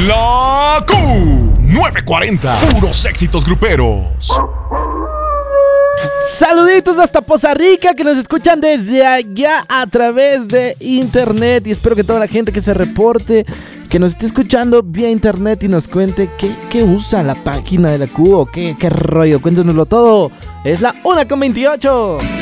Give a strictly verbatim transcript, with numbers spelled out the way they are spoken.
La Q novecientos cuarenta, puros éxitos gruperos. Saluditos hasta Poza Rica, que nos escuchan desde allá a través de internet. Y espero que toda la gente que se reporte, que nos esté escuchando vía internet y nos cuente qué, qué usa la página de la Q o qué, qué rollo. Cuéntanoslo todo. Es la una con veintiocho.